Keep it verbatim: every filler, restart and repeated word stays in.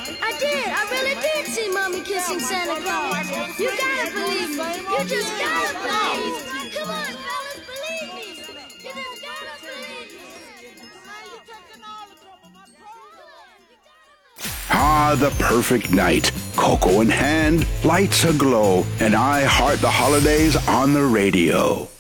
I did. I really did see Mommy kissing Santa Claus. You gotta believe me. You just gotta believe me. Come on, fellas, believe me. You just gotta believe me. Ah, the perfect night. Cocoa in hand, lights aglow, and I heart the holidays on the radio.